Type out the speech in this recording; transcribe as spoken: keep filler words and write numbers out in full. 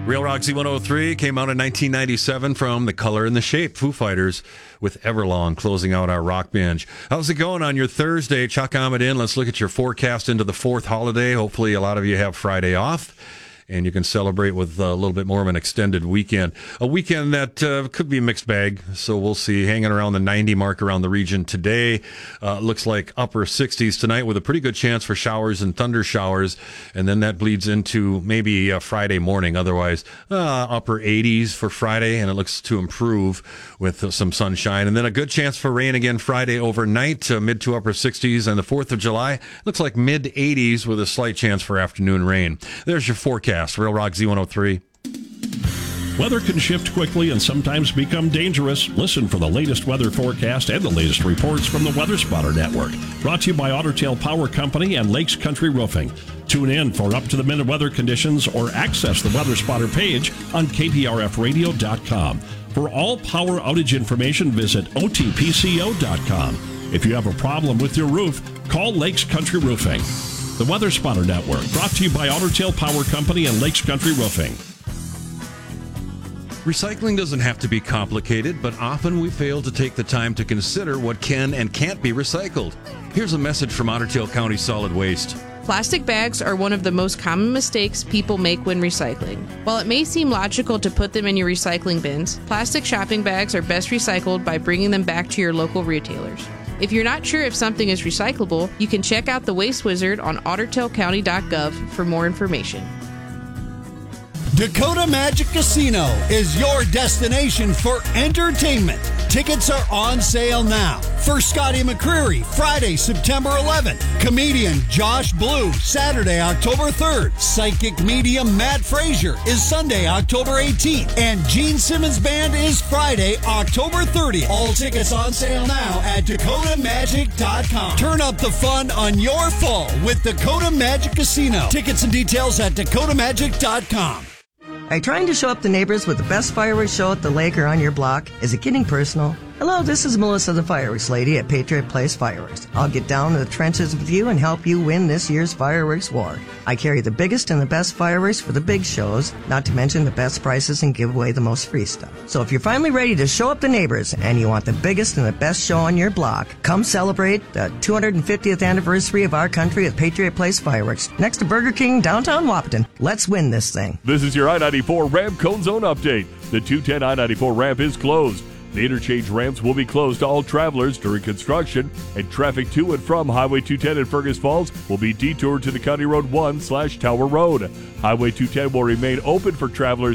Real Rock Z one oh three came out in nineteen ninety-seven from The Color and the Shape, Foo Fighters, with Everlong closing out our rock binge. How's it going on your Thursday? Chuck Ahmed in. Let's look at your forecast into the fourth holiday. Hopefully a lot of you have Friday off, and you can celebrate with a little bit more of an extended weekend. A weekend that uh, could be a mixed bag, so we'll see. Hanging around the ninety mark around the region today. Uh, looks like upper sixties tonight with a pretty good chance for showers and thunder showers, and then that bleeds into maybe uh, Friday morning. Otherwise, uh, upper eighties for Friday, and it looks to improve with uh, some sunshine. And then a good chance for rain again Friday overnight, uh, mid to upper sixties, and the fourth of July looks like mid eighties with a slight chance for afternoon rain. There's your forecast. Real Rock Z one oh three. Weather can shift quickly and sometimes become dangerous. Listen for the latest weather forecast and the latest reports from the Weather Spotter Network. Brought to you by Otter Tail Power Company and Lakes Country Roofing. Tune in for up-to-the-minute weather conditions or access the Weather Spotter page on K T R F radio dot com. For all power outage information, visit O T P C O dot com. If you have a problem with your roof, call Lakes Country Roofing. The Weather Spotter Network, brought to you by Otter Tail Power Company and Lakes Country Roofing. Recycling doesn't have to be complicated, but often we fail to take the time to consider what can and can't be recycled. Here's a message from Otter Tail County Solid Waste. Plastic bags are one of the most common mistakes people make when recycling. While it may seem logical to put them in your recycling bins, plastic shopping bags are best recycled by bringing them back to your local retailers. If you're not sure if something is recyclable, you can check out the Waste Wizard on otter tail county dot gov for more information. Dakota Magic Casino is your destination for entertainment. Tickets are on sale now. For Scotty McCreery, Friday, September eleventh. Comedian Josh Blue, Saturday, October third. Psychic medium Matt Frazier is Sunday, October eighteenth. And Gene Simmons Band is Friday, October thirtieth. All tickets on sale now at dakota magic dot com. Turn up the fun on your fall with Dakota Magic Casino. Tickets and details at dakota magic dot com. Are you trying to show up the neighbors with the best fireworks show at the lake or on your block? Is it getting personal? Hello, this is Melissa the Fireworks Lady at Patriot Place Fireworks. I'll get down to the trenches with you and help you win this year's fireworks war. I carry the biggest and the best fireworks for the big shows, not to mention the best prices and give away the most free stuff. So if you're finally ready to show up the neighbors and you want the biggest and the best show on your block, come celebrate the two hundred fiftieth anniversary of our country at Patriot Place Fireworks, next to Burger King, downtown Wahpeton. Let's win this thing. This is your I ninety-four ramp cone zone update. The two ten I ninety-four ramp is closed. The interchange ramps will be closed to all travelers during construction, and traffic to and from Highway two ten in Fergus Falls will be detoured to the County Road one slash Tower Road. Highway two ten will remain open for travelers